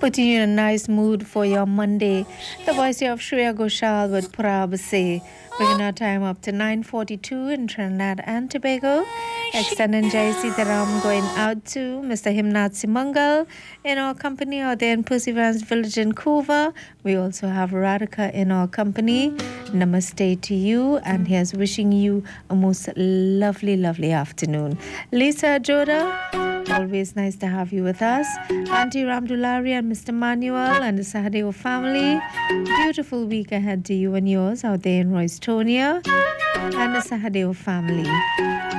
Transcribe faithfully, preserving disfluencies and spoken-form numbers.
putting you in a nice mood for your Monday. The voice of Shreya Ghoshal with Purab Se, bringing our time up to nine forty-two in Trinidad and Tobago. Extending Jai Sitaram going out to Mister Himnath Simangal in our company out there in Perseverance Village in Kuva. We also have Radhika in our company. Namaste to you, and here's wishing you a most lovely, lovely afternoon. Lisa Joda, always nice to have you with us. Auntie Ramdulari and Mister Manuel and the Sahadeo family. Beautiful week ahead to you and yours out there in Roystonia and the Sahadeo family.